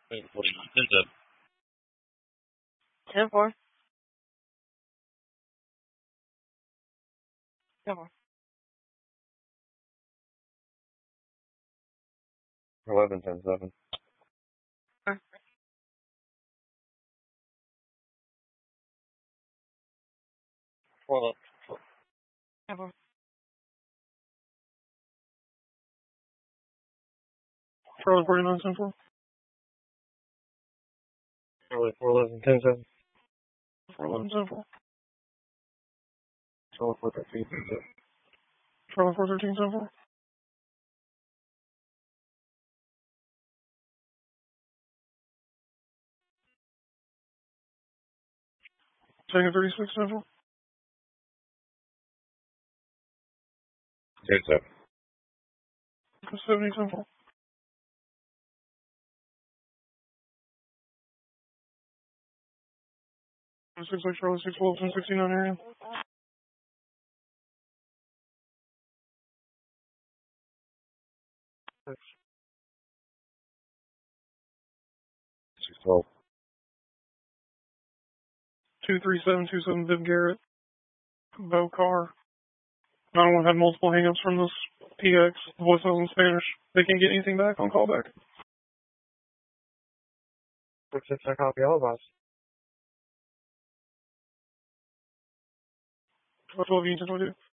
49. 10-7. 10-4. 10-4. 11, 10-7. 4-11. 10-4. 49, 10-4. 4-11, 10-7. 4-11, 10-4. 4-13, 10-7. 4-13, 10-4. 36, 10-4. 10-7. 70, 10-4. 6, Charlie, 6, 12, 10, 69 area. 6-12. 23727 Viv Garrett. Bo Carr. 901 had multiple hangups from this PX. Voicemails in Spanish. They can't get anything back on callback. 6-6, I copy all of us. 12, 12, 22.